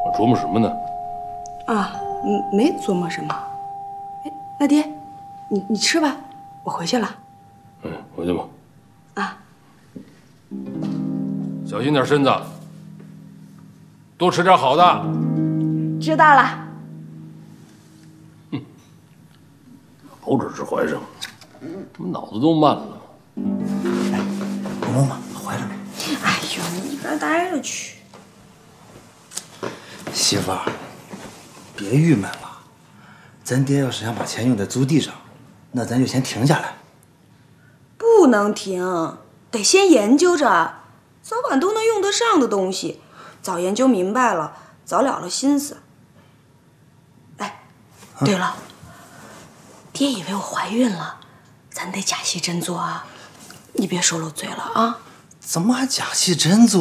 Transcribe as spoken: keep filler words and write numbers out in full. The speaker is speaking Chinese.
我琢磨什么呢？ 啊，嗯，没琢磨什么。哎，那爹，你你吃吧，我回去了。 嗯，回去吧。 啊， 小心点身子，多吃点好的。 知道了。 哼，老指示怀上，怎么脑子都慢了？ 哎，你摸摸，怀上没？ 哎呦，你一边待着去。 媳妇儿，别郁闷了。咱爹要是想把钱用在租地上，那咱就先停下来。 不能停，得先研究着，早晚都能用得上的东西，早研究明白了，早了了心思。哎，对了，爹以为我怀孕了，咱得假戏真做啊，你别说漏嘴了啊。 怎么还假戏真做？